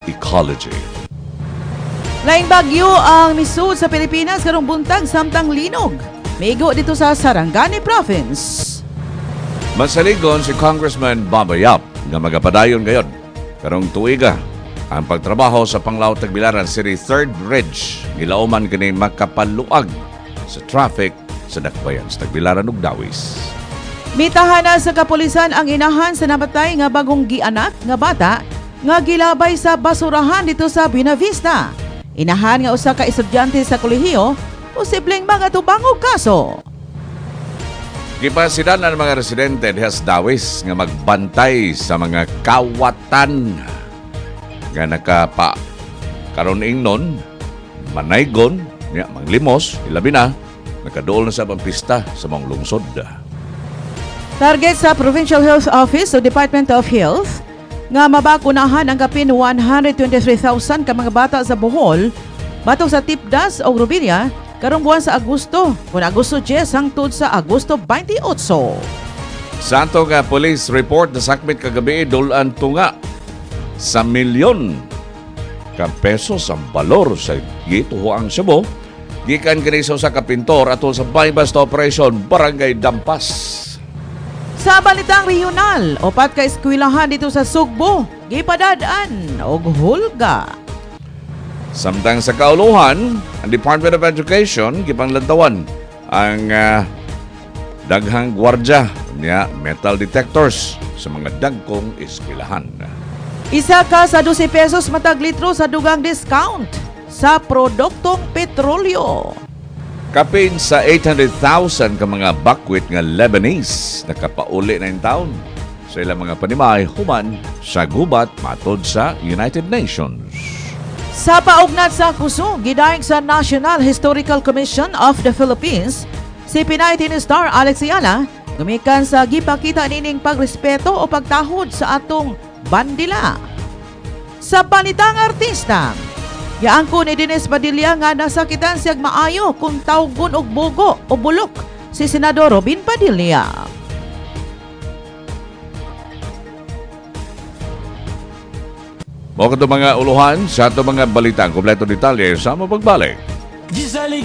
ecology. Laing bagyo ang nisud sa Pilipinas karong buntag samtang linog. Migo dito sa Sarangani Province. Masaligon si Congressman Bamba Yap nga magapadayon gayon karong tuiga ang pagtrabaho sa Panglao Tagbilaran City 3rd Bridge. Gilauman kini makapaluag sa traffic sa dakbayan sa Tagbilaran ug Dawis. Mitahan na sa kapulisan ang inahan sa namatay nga bagong gianak nga bata nga gilabay sa basurahan dito sa Buena Vista. Inahan nga usa ka estudyante sa kolehiyo, posibleng mga tubangog kaso. Gipasidan ang mga residente diha sa Dawis nga magbantay sa mga kawatan nga nakapa karon ingnon manaygon nya manglimos ilabi na nakaduol na sa pista sa mga lungsod. Target sa Provincial Health Office o Department of Health nga mabakunahan ang kapin 123,000 ka mga bata sa Bohol batok sa Tipdas o Rubilla karong buwan sa Agosto, kung Agosto 10 hangtod sa Agosto 28. Santo nga police report na sakmit kagabi dulan tunga sa milyon ka pesos ang balor sa gituhuang Cebu gikan kini sa usa ka pintor atol sa bypass operation Barangay Dampas. Sa balitang regional, 4 ka eskwelahan dito sa Sugbo gipadad-an og hulga. Samtang sa kauluhan, ang Department of Education gipanglantawan ang daghang gwardya niya metal detectors sa mga dagkong eskwelahan. Isa ka sa 12 pesos matag litro sa dugang discount sa produktong petrolyo. Kapin sa 800,000 ka mga bakwit nga Lebanese nakapauli na yung taon sa ilang mga panimay human sa gubat matod sa United Nations. Sa paugnat sa kusog, gidayeg sa National Historical Commission of the Philippines, si Pinay Tinistar Alex Ayala, gumikan sa gipakita nining pagrespeto o pagtahod sa atong bandila. Sa balitang artista, yaangko ni Dennis Padilla nga nasakitan siyag maayo kung tawgon og bugo o bulok si Senador Robin Padilla. Mga mga uluhan sa ato mga balitang kompleto detalye sa mapagbalik.